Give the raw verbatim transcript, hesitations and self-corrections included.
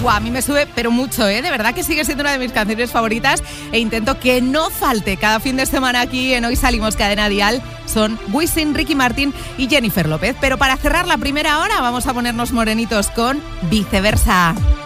Buah, a mí me sube, pero mucho, ¿eh? De verdad que sigue siendo una de mis canciones favoritas e intento que no falte cada fin de semana aquí en Hoy Salimos Cadena Dial. Son Wisin, Ricky Martin y Jennifer López. Pero para cerrar la primera hora vamos a ponernos morenitos con Viceversa.